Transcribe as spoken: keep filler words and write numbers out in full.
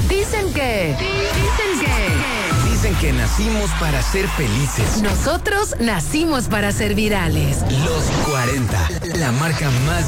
Dicen que... Dicen que... Dicen que nacimos para ser felices. Nosotros nacimos para ser virales. Los cuarenta, la marca más